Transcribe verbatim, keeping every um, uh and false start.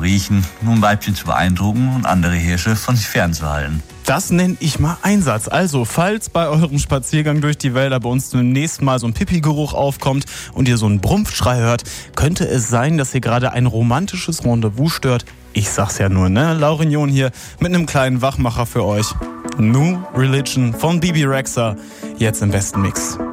riechen, um Weibchen zu beeindrucken und andere Hirsche von sich fernzuhalten. Das nenne ich mal Einsatz. Also, falls bei eurem Spaziergang durch die Wälder bei uns demnächst mal so ein Pipi-Geruch aufkommt und ihr so einen Brumpfschrei hört, könnte es sein, dass ihr gerade ein romantisches Rendezvous stört. Ich sag's ja nur, ne? Laurignon hier mit einem kleinen Wachmacher für euch. New Religion von Bebe Rexha, jetzt im besten Mix.